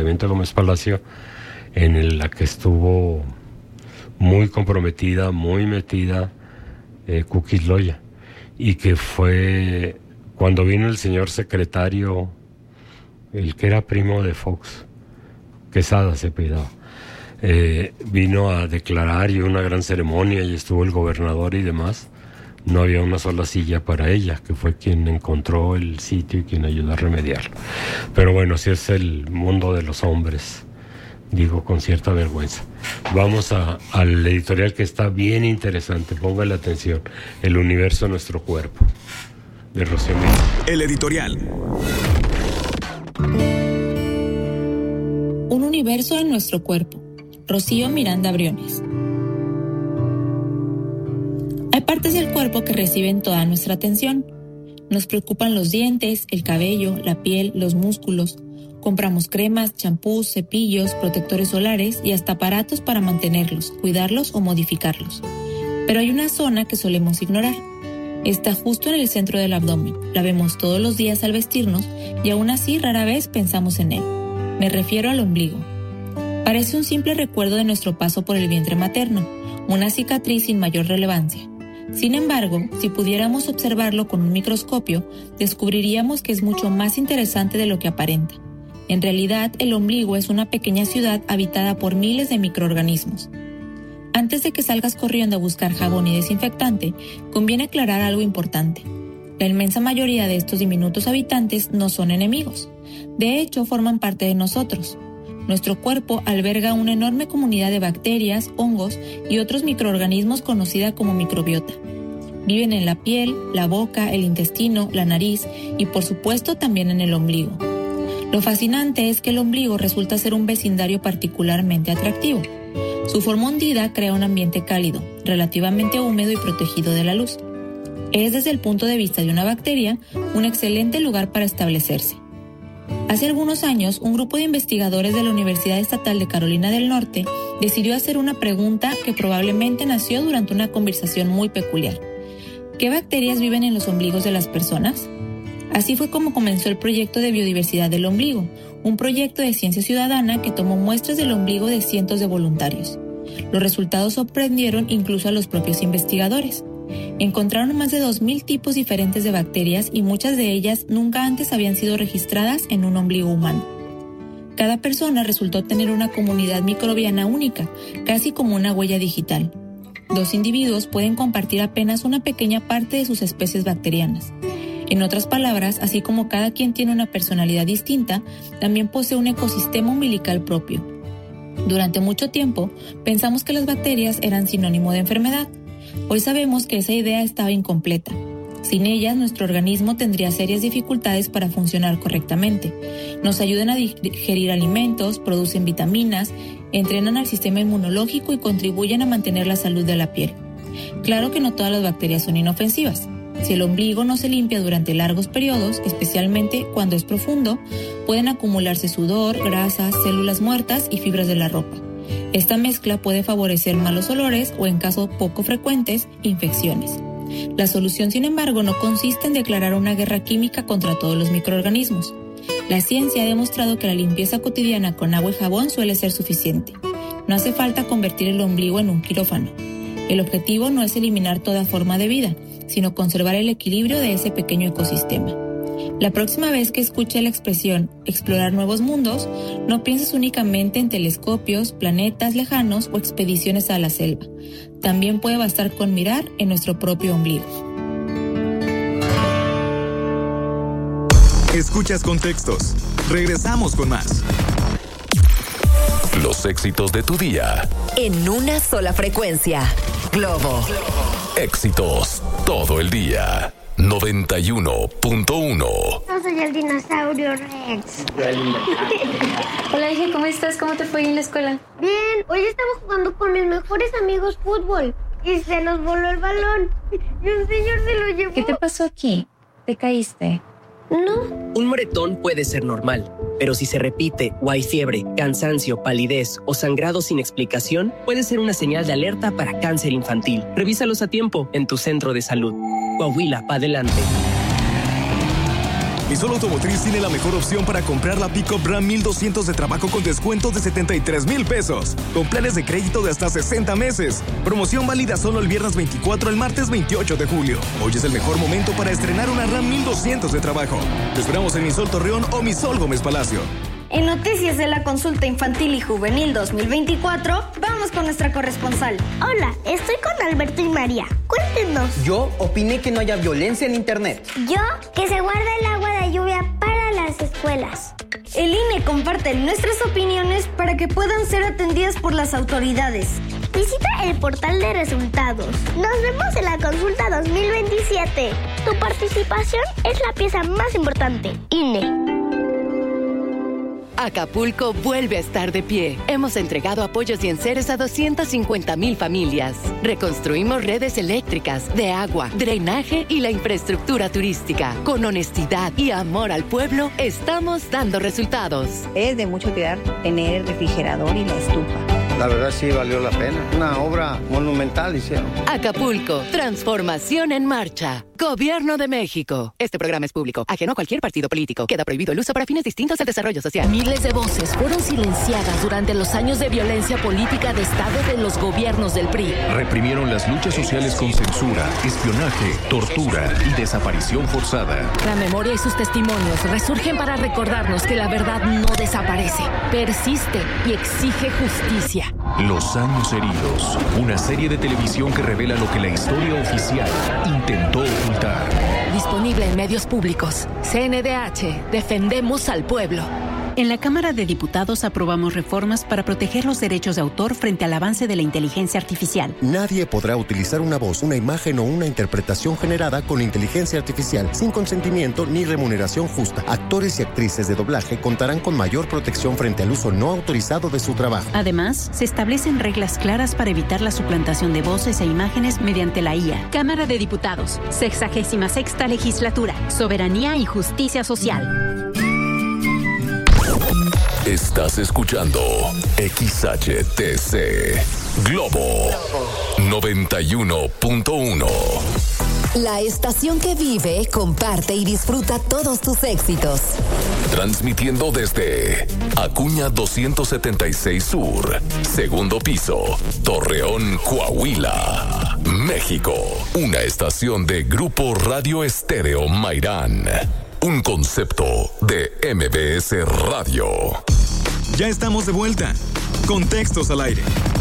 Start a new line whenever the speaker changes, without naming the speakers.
Ayuntamiento de Gómez Palacio, la que estuvo muy comprometida, muy metida Cookies Loya, y que fue cuando vino el señor secretario, el que era primo de Fox, Quesada se apellidaba, vino a declarar, y una gran ceremonia, y estuvo el gobernador y demás. No había una sola silla para ella, que fue quien encontró el sitio y quien ayudó a remediarlo. Pero bueno, así es el mundo de los hombres, digo con cierta vergüenza. Vamos al editorial, que está bien interesante, póngale atención: El universo de nuestro cuerpo, de Rocío Miranda.
El editorial.
Un universo en nuestro cuerpo, Rocío Miranda Briones. Hay partes del cuerpo que reciben toda nuestra atención. Nos preocupan los dientes, el cabello, la piel, los músculos. Compramos cremas, champús, cepillos, protectores solares y hasta aparatos para mantenerlos, cuidarlos o modificarlos. Pero hay una zona que solemos ignorar. Está justo en el centro del abdomen. La vemos todos los días al vestirnos y aún así rara vez pensamos en él. Me refiero al ombligo. Parece un simple recuerdo de nuestro paso por el vientre materno, una cicatriz sin mayor relevancia. Sin embargo, si pudiéramos observarlo con un microscopio, descubriríamos que es mucho más interesante de lo que aparenta. En realidad, el ombligo es una pequeña ciudad habitada por miles de microorganismos. Antes de que salgas corriendo a buscar jabón y desinfectante, conviene aclarar algo importante. La inmensa mayoría de estos diminutos habitantes no son enemigos. De hecho, forman parte de nosotros. Nuestro cuerpo alberga una enorme comunidad de bacterias, hongos y otros microorganismos conocida como microbiota. Viven en la piel, la boca, el intestino, la nariz y por supuesto también en el ombligo. Lo fascinante es que el ombligo resulta ser un vecindario particularmente atractivo. Su forma hundida crea un ambiente cálido, relativamente húmedo y protegido de la luz. Es, desde el punto de vista de una bacteria, un excelente lugar para establecerse. Hace algunos años, un grupo de investigadores de la Universidad Estatal de Carolina del Norte decidió hacer una pregunta que probablemente nació durante una conversación muy peculiar. ¿Qué bacterias viven en los ombligos de las personas? Así fue como comenzó el proyecto de biodiversidad del ombligo, un proyecto de ciencia ciudadana que tomó muestras del ombligo de cientos de voluntarios. Los resultados sorprendieron incluso a los propios investigadores. Encontraron más de 2,000 tipos diferentes de bacterias y muchas de ellas nunca antes habían sido registradas en un ombligo humano. Cada persona resultó tener una comunidad microbiana única, casi como una huella digital. 2 individuos pueden compartir apenas una pequeña parte de sus especies bacterianas. En otras palabras, así como cada quien tiene una personalidad distinta, también posee un ecosistema umbilical propio. Durante mucho tiempo, pensamos que las bacterias eran sinónimo de enfermedad. Hoy sabemos que esa idea estaba incompleta. Sin ellas, nuestro organismo tendría serias dificultades para funcionar correctamente. Nos ayudan a digerir alimentos, producen vitaminas, entrenan al sistema inmunológico y contribuyen a mantener la salud de la piel. Claro que no todas las bacterias son inofensivas. Si el ombligo no se limpia durante largos periodos, especialmente cuando es profundo, pueden acumularse sudor, grasas, células muertas y fibras de la ropa. Esta mezcla puede favorecer malos olores o, en casos poco frecuentes, infecciones. La solución, sin embargo, no consiste en declarar una guerra química contra todos los microorganismos. La ciencia ha demostrado que la limpieza cotidiana con agua y jabón suele ser suficiente. No hace falta convertir el ombligo en un quirófano. El objetivo no es eliminar toda forma de vida, sino conservar el equilibrio de ese pequeño ecosistema. La próxima vez que escuche la expresión explorar nuevos mundos, no pienses únicamente en telescopios, planetas lejanos o expediciones a la selva. También puede bastar con mirar en nuestro propio ombligo.
Escuchas Contextos. Regresamos con más.
Los éxitos de tu día.
En una sola frecuencia. Globo.
Éxitos todo el día. 91.1.
Yo soy el dinosaurio Rex.
Hola, hija, ¿cómo estás? ¿Cómo te fue en la escuela?
Bien, hoy estaba jugando con mis mejores amigos fútbol y se nos voló el balón y un señor se lo llevó.
¿Qué te pasó aquí? ¿Te caíste?
No.
Un moretón puede ser normal, pero si se repite o hay fiebre, cansancio, palidez o sangrado sin explicación, puede ser una señal de alerta para cáncer infantil. Revísalos a tiempo en tu centro de salud. Coahuila, pa' adelante.
Misol Automotriz tiene la mejor opción para comprar la Pickup Ram 1200 de trabajo con descuentos de 73,000 pesos. Con planes de crédito de hasta 60 meses. Promoción válida solo el viernes 24 al martes 28 de julio. Hoy es el mejor momento para estrenar una Ram 1200 de trabajo. Te esperamos en Misol Torreón o Misol Gómez Palacio.
En Noticias de la Consulta Infantil y Juvenil 2024, vamos con nuestra corresponsal.
Hola, estoy con Alberto y María. Cuéntenos.
Yo opiné que no haya violencia en internet.
Yo, que se guarde el agua de lluvia para las escuelas.
El INE comparte nuestras opiniones para que puedan ser atendidas por las autoridades.
Visita el portal de resultados. Nos vemos en la consulta 2027. Tu participación es la pieza más importante. INE.
Acapulco vuelve a estar de pie. Hemos entregado apoyos y enseres a 250,000 familias. Reconstruimos redes eléctricas, de agua, drenaje y la infraestructura turística. Con honestidad y amor al pueblo, estamos dando resultados.
Es de mucho cuidar tener el refrigerador y la estufa.
La verdad sí valió la pena. Una obra monumental hicieron.
Acapulco, transformación en marcha. Gobierno de México. Este programa es público, ajeno a cualquier partido político. Queda prohibido el uso para fines distintos del desarrollo social.
Miles de voces fueron silenciadas durante los años de violencia política de Estado de los gobiernos del PRI.
Reprimieron las luchas sociales con censura, espionaje, tortura y desaparición forzada.
La memoria y sus testimonios resurgen para recordarnos que la verdad no desaparece, persiste y exige justicia.
Los años heridos. Una serie de televisión que revela lo que la historia oficial intentó ocultar.
Disponible en medios públicos. CNDH. Defendemos al pueblo.
En la Cámara de Diputados aprobamos reformas para proteger los derechos de autor frente al avance de la inteligencia artificial.
Nadie podrá utilizar una voz, una imagen o una interpretación generada con inteligencia artificial sin consentimiento ni remuneración justa. Actores y actrices de doblaje contarán con mayor protección frente al uso no autorizado de su trabajo.
Además, se establecen reglas claras para evitar la suplantación de voces e imágenes mediante la IA.
Cámara de Diputados, 66ª Legislatura, Soberanía y Justicia Social.
Estás escuchando XHTC Globo 91.1.
La estación que vive, comparte y disfruta todos tus éxitos.
Transmitiendo desde Acuña 276 Sur, segundo piso, Torreón, Coahuila, México. Una estación de Grupo Radio Estéreo Mairán. Un concepto de MBS Radio.
Ya estamos de vuelta. Contextos al aire.